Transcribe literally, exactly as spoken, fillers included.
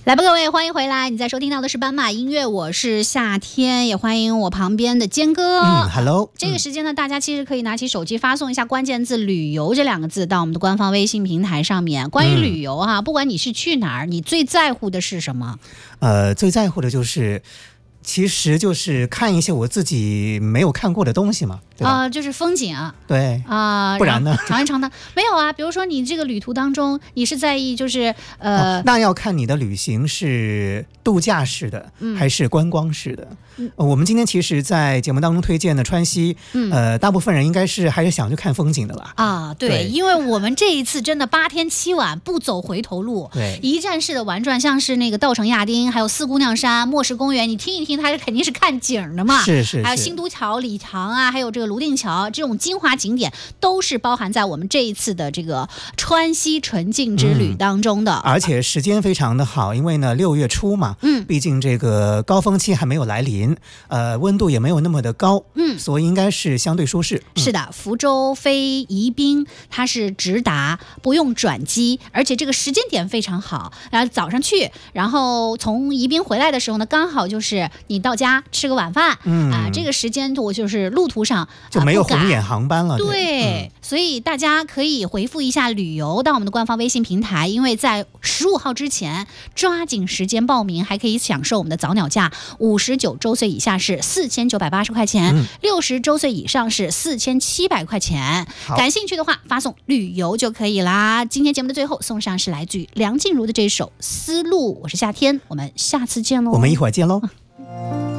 来吧，各位，欢迎回来！你在收听到的是斑马音乐，我是夏天，也欢迎我旁边的坚哥。 嗯 ，Hello。 这个时间呢，大家其实可以拿起手机发送一下关键字"旅游"这两个字到我们的官方微信平台上面。关于旅游哈、嗯，不管你是去哪儿，你最在乎的是什么？ 呃，最在乎的就是。其实就是看一些我自己没有看过的东西嘛，对吧？ 呃、就是风景啊， 对啊、呃， 不然呢？ 尝一尝呢？没有啊，比如说你这个旅途当中，你是在意就是呃、 哦，那要看你的旅行是度假式的、嗯、还是观光式的。嗯呃、我们今天其实，在节目当中推荐的川西，嗯，呃，大部分人应该是还是想去看风景的吧？ 啊，对，对因为我们这一次真的八天七晚不走回头路， 对， 一站式的玩转，像是那个稻城亚丁，还有四姑娘山、莫石公园，你听一听。它是肯定是看景的嘛， 是是是， 还有新都桥、礼堂啊，还有这个泸定桥这种精华景点，都是包含在我们这一次的这个川西纯净之旅当中的。嗯、 而且时间非常的好，因为呢六月初嘛，嗯，毕竟这个高峰期还没有来临，呃，温度也没有那么的高，嗯，所以应该是相对舒适。 嗯、是的，福州飞宜宾它是直达，不用转机，而且这个时间点非常好，然后早上去，然后从宜宾回来的时候呢，刚好就是你到家吃个晚饭，嗯啊，这个时间我就是路途上就没有红眼航班了。 呃、对，对嗯、所以大家可以回复一下旅游到我们的官方微信平台，因为在十五号之前抓紧时间报名，还可以享受我们的早鸟价，五十九周岁以下是四千九百八十块钱，六十、嗯、周岁以上是四千七百块钱。感兴趣的话，发送旅游就可以啦。今天节目的最后送上是来自于梁静茹的这首《丝路》，我是夏天，我们下次见喽。 我们一会儿见喽。